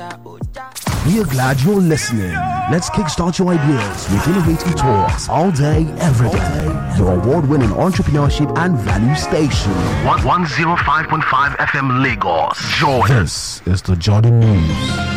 We are glad you're listening. Let's kickstart your ideas with innovative talks all day, every day. Your award-winning entrepreneurship and value station. 105.5 FM Lagos. Joy. This is the Jordan News.